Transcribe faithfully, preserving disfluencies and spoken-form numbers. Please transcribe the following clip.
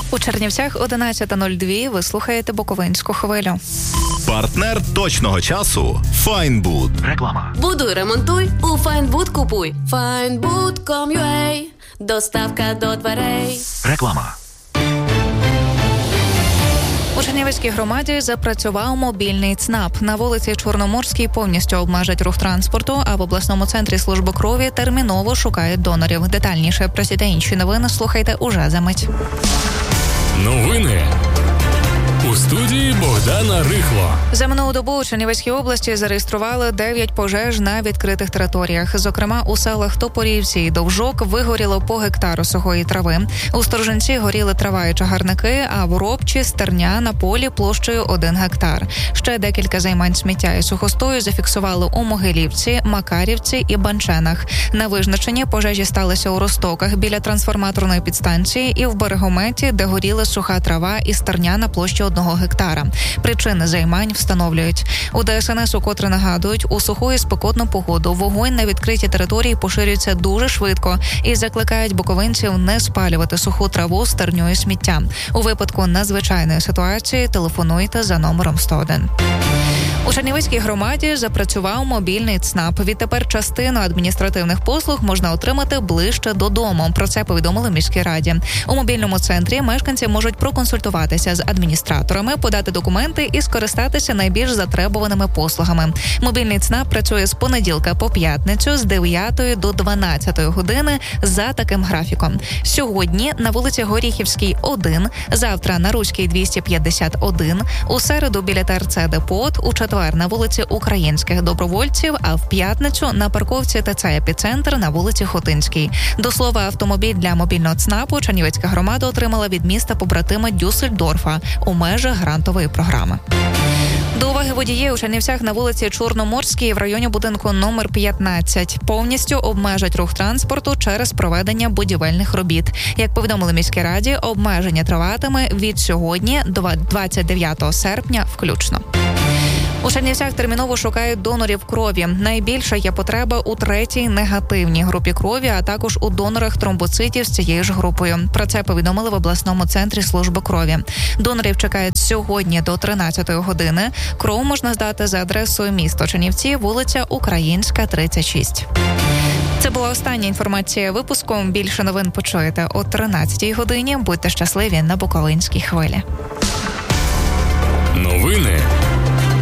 У Чернівцях одинадцята нуль два. Ви слухаєте Буковинську хвилю. Партнер точного часу – Файнбуд. Реклама. Будуй, ремонтуй, у Файнбуд купуй. Файнбуд точка ком точка ю а. Доставка до дверей. Реклама. У Чернівецькій громаді запрацював мобільний ЦНАП. На вулиці Чорноморській повністю обмежать рух транспорту, а в обласному центрі служби крові терміново шукають донорів. Детальніше про ці та інші новини слухайте уже за мить. Новини. У студії Богдана Рихло. За минулу добу у Чернівецькій області зареєстрували дев'ять пожеж на відкритих територіях. Зокрема, у селах Топорівці і Довжок вигоріло по гектару сухої трави. У Сторженці горіли трава і чагарники, а в Робчі – стерня на полі площею один гектар. Ще декілька займань сміття і сухостою зафіксували у Могилівці, Макарівці і Банченах. На Вижничині пожежі сталися у Ростоках біля трансформаторної підстанції і в Берегометі, де горіли суха трава і стерня на площі одного гектара. Причини займань встановлюють. У ДСНС укотре нагадують, у суху і спекотну погоду вогонь на відкритій території поширюється дуже швидко і закликають буковинців не спалювати суху траву, стерню і сміття. У випадку надзвичайної ситуації телефонуйте за номером сто один. У Чернівецькій громаді запрацював мобільний ЦНАП. Відтепер частину адміністративних послуг можна отримати ближче додому. Про це повідомили в міській раді. У мобільному центрі мешканці можуть проконсультуватися з адміністраторами, подати документи і скористатися найбільш затребуваними послугами. Мобільний ЦНАП працює з понеділка по п'ятницю з дев'ятої до дванадцятої години за таким графіком. Сьогодні на вулиці Горіхівській, один, завтра на Руській, двісті п'ятдесят один, у середу біля ТРЦ Депот, у четвер на вулиці Українських добровольців, а в п'ятницю на парковці ТЦ «Епіцентр» на вулиці Хотинській. До слова, автомобіль для мобільного ЦНАПу Чернівецька громада отримала від міста побратима Дюссельдорфа у межах грантової програми. До уваги водіїв у Чернівцях на вулиці Чорноморській в районі будинку номер п'ятнадцять. Повністю обмежать рух транспорту через проведення будівельних робіт. Як повідомили міській раді, обмеження триватиме від сьогодні до двадцять дев'ятого серпня включно. У Чернівцях терміново шукають донорів крові. Найбільша є потреба у третій негативній групі крові, а також у донорах тромбоцитів з цією ж групою. Про це повідомили в обласному центрі служби крові. Донорів чекають сьогодні до тринадцятої години. Кров можна здати за адресою місто Чернівці, вулиця Українська, тридцять шість. Це була остання інформація випуску. Більше новин почуєте о тринадцятій годині. Будьте щасливі на Буковинській хвилі. Новини